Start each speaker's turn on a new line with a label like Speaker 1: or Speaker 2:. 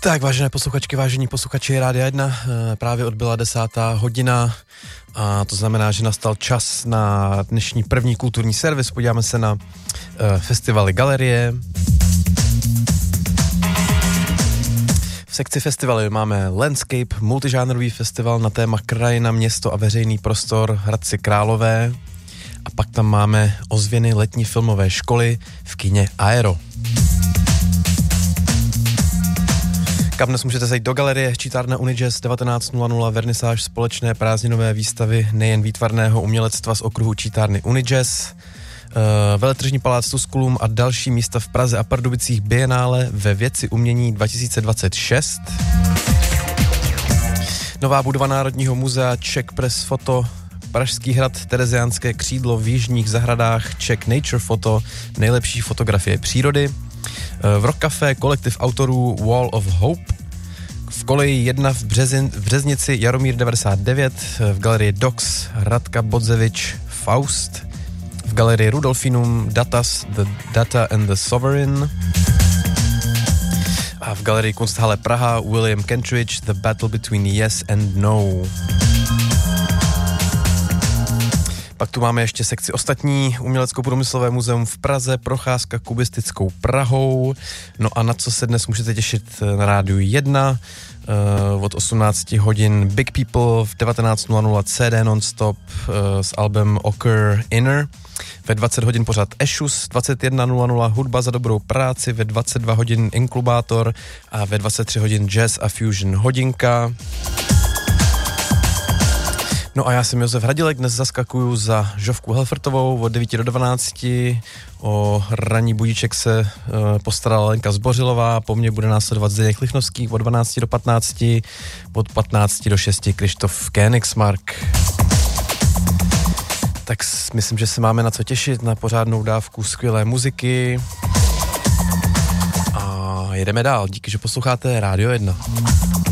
Speaker 1: Tak, vážené posluchačky, vážení posluchači Rádia 1, právě odbyla 10. hodina a to znamená, že nastal čas na dnešní první kulturní servis. Podíváme se na festivaly Galerie. V sekci festivaly máme Landscape, multižánrový festival na téma krajina, město a veřejný prostor Hradci Králové. A pak tam máme ozvěny letní filmové školy v kině Aero. Kam dnes můžete zajít do galerie Čítárna Unijazz 19.00, vernisáž společné prázdninové výstavy nejen výtvarného umělectva z okruhu Čítárny Unijazz, Veletržní palác Tusculum a další místa v Praze a Pardubicích Biennále ve věci umění 2026. Nová budova Národního muzea Czech Press Photo, Pražský hrad, Tereziánské křídlo v Jižních zahradách, Czech Nature Photo, nejlepší fotografie přírody. V Rock Café kolektiv autorů Wall of Hope, v koleji 1 v Březnici Jaromír 99, v galerii Docs Radka Bodzevič Faust, v galerii Rudolfinum Datas, The Data and the Sovereign a v galerii Kunsthalle Praha William Kentridge The Battle Between Yes and No. Pak tu máme ještě sekci ostatní, Umělecko-průmyslové muzeum v Praze, procházka kubistickou Prahou. No a na co se dnes můžete těšit na Rádiu 1, od 18 hodin Big People, v 19.00 CD non-stop s albem Occur Inner, ve 20 hodin pořád Ešus, 21.00 hudba za dobrou práci, ve 22 hodin Inklubátor a ve 23 hodin Jazz a Fusion hodinka. No a já jsem Josef Hradilek, dnes zaskakuju za Žofku Helfertovou od 9 do 12. O ranní budíček se postarala Lenka Zbořilová, po mně bude následovat Zdeněk Lichnovský od 12 do 15, od 15 do 6 Krištof Koenigsmark. Tak myslím, že se máme na co těšit, na pořádnou dávku skvělé muziky. A jedeme dál, díky, že posloucháte Rádio 1.